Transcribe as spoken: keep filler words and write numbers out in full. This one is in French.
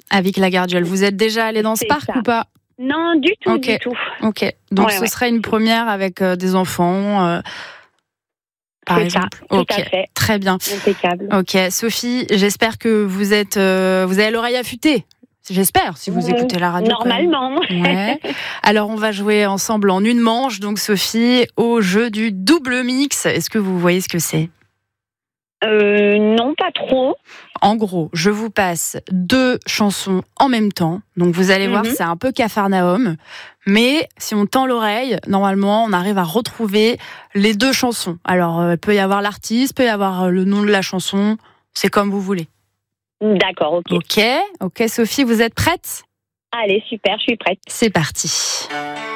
à Vic-la-Gardiole. Vous êtes déjà allé dans ce C'est parc ça. ou pas? Non, du tout, Ok. du tout. Ok. Donc Ouais, ce ouais. serait une première avec euh, des enfants, euh, par C'est exemple. ça, tout Ok. à fait. Très bien. Impeccable. Ok. Sophie, j'espère que vous êtes, euh, vous avez l'oreille affûtée. J'espère, si vous Euh, écoutez la radio. Normalement. Ouais. Alors, on va jouer ensemble en une manche, donc Sophie, au jeu du double mix. Est-ce que vous voyez ce que c'est? Euh, non, pas trop. En gros, je vous passe deux chansons en même temps. Donc, vous allez voir, Mhm. c'est un peu Capharnaüm. Mais si on tend l'oreille, normalement, on arrive à retrouver les deux chansons. Alors, il peut y avoir l'artiste, peut y avoir le nom de la chanson. C'est comme vous voulez. D'accord, ok. Ok, ok, Sophie, vous êtes prête? Allez, super, je suis prête. C'est parti.